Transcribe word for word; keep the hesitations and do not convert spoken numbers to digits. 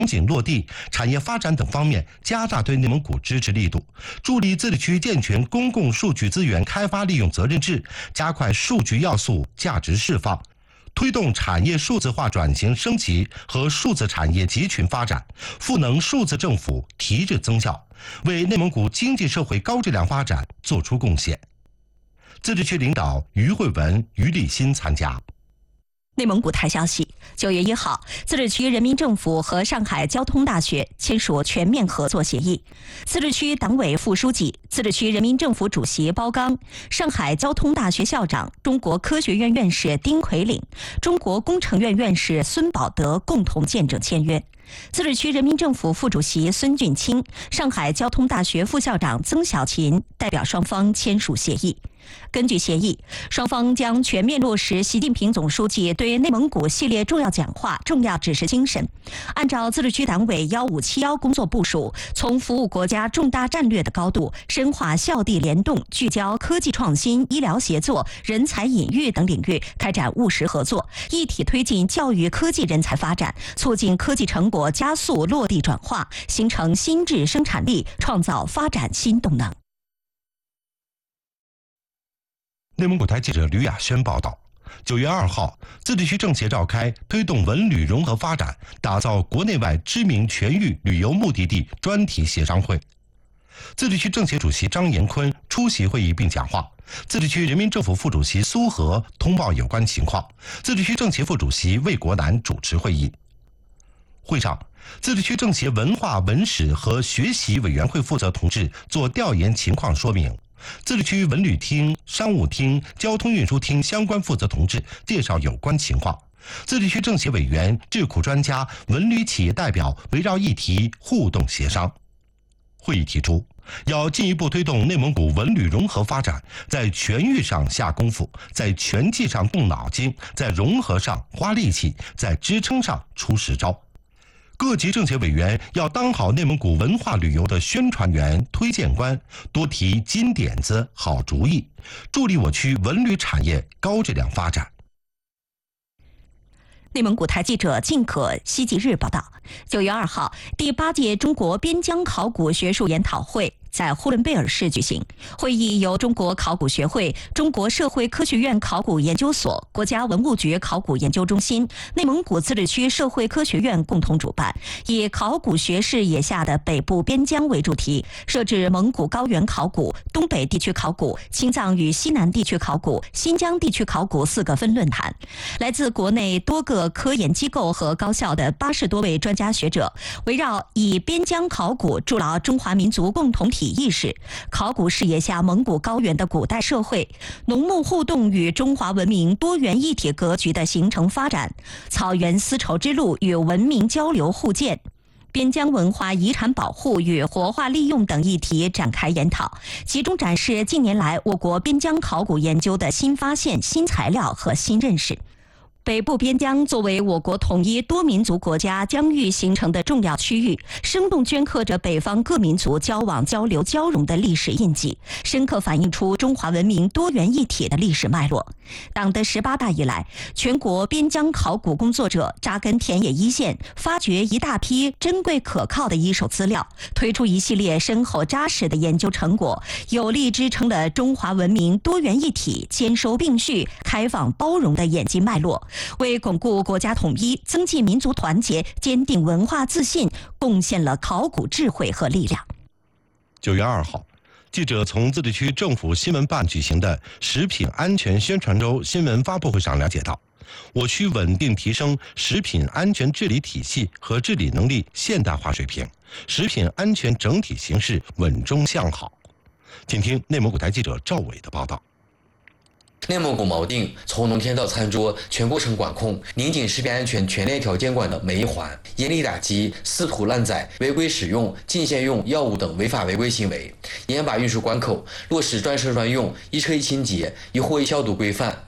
景落地、产业发展等方面加大对内蒙古支持力度，助力自治区健全公共数据资源开发利用责任制，加快数据要素价值释放，推动产业数字化转型升级和数字产业集群发展，赋能数字政府提质增效，为内蒙古经济社会高质量发展作出贡献。自治区领导于慧文、于立新参加。 内蒙古台消息，九月一号，自治区人民政府和上海交通大学签署全面合作协议。自治区党委副书记、自治区人民政府主席包刚、上海交通大学校长、中国科学院院士丁奎岭、中国工程院院士孙宝德共同见证签约。自治区人民政府副主席孙俊清、上海交通大学副校长曾小琴代表双方签署协议。根据协议，双方将全面落实习近平总书记对内蒙古系列重要讲话、重要指示精神，按照自治区党委幺五七幺工作部署，从服务国家重大战略的高度，深化校地联动，聚焦科技创新、医疗协作、人才引育等领域，开展务实合作，一体推进教育科技人才发展，促进科技成果加速落地转化，形成新质生产力，创造发展新动能。 内蒙古台记者吕亚轩报道，九月二号，自治区政协召开推动文旅融合发展、打造国内外知名全域旅游目的地专题协商会。自治区政协主席张延坤出席会议并讲话，自治区人民政府副主席苏和通报有关情况，自治区政协副主席魏国南主持会议。会上，自治区政协文化文史和学习委员会负责同志做调研情况说明。自治区文旅厅、商务厅、交通运输厅相关负责同志介绍有关情况，自治区政协委员、智库专家、文旅企业代表围绕议题互动协商。会议提出，要进一步推动内蒙古文旅融合发展，在全域上下功夫，在全技上动脑筋，在融合上花力气，在支撑上出实招。各级政协委员要当好内蒙古文化旅游的宣传员、推荐官，多提金点子、好主意，助力我区文旅产业高质量发展。 内蒙古台记者靳可西极日报道，九月二号，第八届中国边疆考古学术研讨会在呼伦贝尔市举行。会议由中国考古学会、中国社会科学院考古研究所、国家文物局考古研究中心、内蒙古自治区社会科学院共同主办，以考古学视野下的北部边疆为主题，设置蒙古高原考古、东北地区考古、青藏与西南地区考古、新疆地区考古四个分论坛。来自国内多个科研机构和高校的八十多位专家学者，围绕以边疆考古筑牢中华民族共同体意识，考古视野下蒙古高原的古代社会，农牧互动与中华文明多元一体格局的形成发展，草原丝绸之路与文明交流互鉴，边疆文化遗产保护与活化利用等议题展开研讨，集中展示近年来我国边疆考古研究的新发现、新材料和新认识。北部边疆作为我国统一多民族国家疆域形成的重要区域，生动镌刻着北方各民族交往交流交融的历史印记，深刻反映出中华文明多元一体的历史脉络。党的十八大以来，全国边疆考古工作者扎根田野一线，发掘一大批珍贵可靠的一手资料，推出一系列深厚扎实的研究成果，有力支撑了中华文明多元一体、兼收并蓄、开放包容的演进脉络，为巩固国家统一、增进民族团结、坚定文化自信贡献了考古智慧和力量。 九月二号，记者从自治区政府新闻办举行的食品安全宣传周新闻发布会上了解到，我区稳定提升食品安全治理体系和治理能力现代化水平，食品安全整体形势稳中向好。请听内蒙古台记者赵伟的报道。 内蒙古锚定从农田到餐桌全过程管控，拧紧食品安全全链条监管的每一环，严厉打击私屠滥宰、违规使用禁限用药物等违法违规行为，严把运输关口落实专车专用、一车一清洁、一货一消毒规范，